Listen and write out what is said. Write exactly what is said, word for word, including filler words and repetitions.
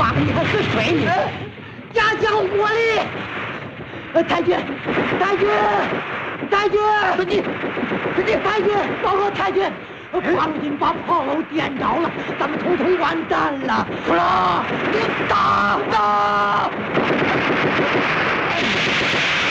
话你还是睡呢？家教我哩！呃，太君，太君，太君，你，你太君，报告太君，八路军把炮楼点着了，咱们统统完蛋了！不啦，你打打！